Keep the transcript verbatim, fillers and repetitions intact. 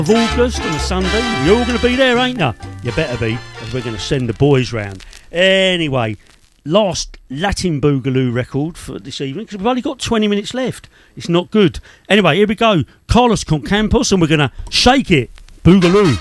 of August on a Sunday. You're all going to be there, ain't you? You better be, as we're going to send the boys round. Anyway, last Latin Boogaloo record for this evening, because we've only got twenty minutes left. It's not good. Anyway, here we go. Carlos Concampos, and we're going to shake it. Boogaloo.